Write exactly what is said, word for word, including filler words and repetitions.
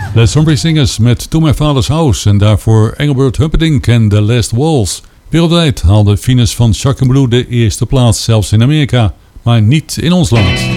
Les Zombie Singers met To My Father's House en daarvoor Engelbert Humperdinck en The Last Waltz. Wereldwijd haalde Venus van Jacques Blue de eerste plaats, zelfs in Amerika, maar niet in ons land.